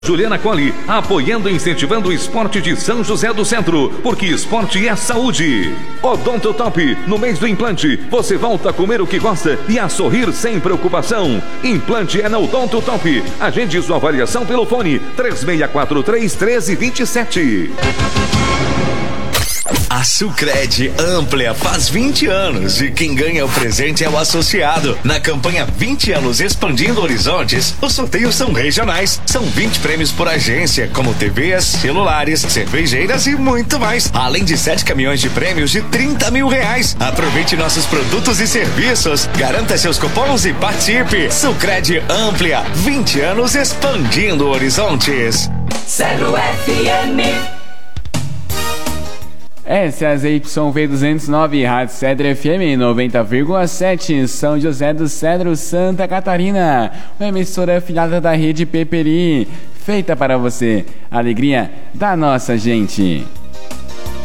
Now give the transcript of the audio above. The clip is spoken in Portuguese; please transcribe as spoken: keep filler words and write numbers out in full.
Juliana Colli, apoiando e incentivando o esporte de São José do Centro, porque esporte é saúde. Odontotop, no mês do implante, você volta a comer o que gosta e a sorrir sem preocupação. Implante é na Odontotop. Agende sua avaliação pelo fone três seis quatro três, um três dois sete. A Sucred Amplia faz vinte anos e quem ganha o presente é o associado. Na campanha vinte anos Expandindo Horizontes, os sorteios são regionais. São vinte prêmios por agência, como T Vs, celulares, cervejeiras e muito mais. Além de sete caminhões de prêmios de trinta mil reais. Aproveite nossos produtos e serviços. Garanta seus cupons e participe. Sucred Amplia, vinte anos Expandindo Horizontes. Cedro F M. Essa é a Z Y V duzentos e nove, Rádio Cedro F M noventa vírgula sete, São José do Cedro, Santa Catarina. Uma emissora afiliada da rede Peperi, feita para você. Alegria da nossa gente.